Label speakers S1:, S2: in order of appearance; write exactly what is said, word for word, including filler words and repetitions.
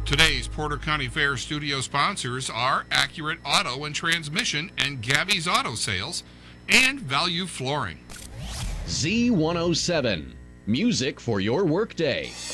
S1: Today's Porter County Fair studio sponsors are Accurate Auto and Transmission and Gabby's Auto Sales and Value Flooring.
S2: Z one oh seven, music for your workday.